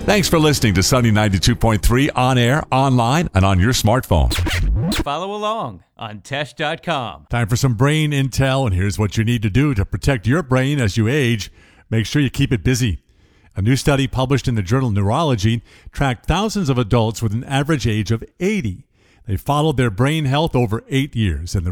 Thanks for listening to Sunny 92.3 on air, online, and on your smartphone. Follow along on Tesh.com. Time for some brain intel, and here's what you need to do to protect your brain as you age. Make sure you keep it busy. A new study published in the journal Neurology tracked thousands of adults with an average age of 80. They followed their brain health over 8 years, and the